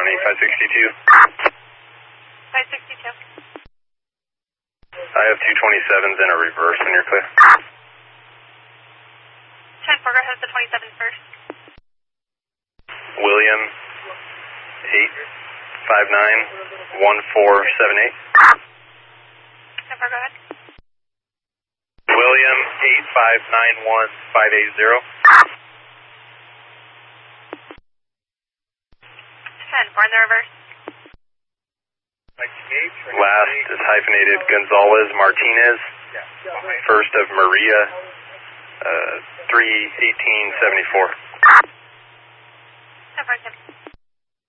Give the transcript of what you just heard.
County, 562. 562. I have 227s and a reverse when you're clear. 10 4, has the 27 first. William, 859 1478. 10 4, go ahead. William, 8591580. 10 4 in the reverse. Last is hyphenated Gonzalez Martinez. First of Maria, 31874.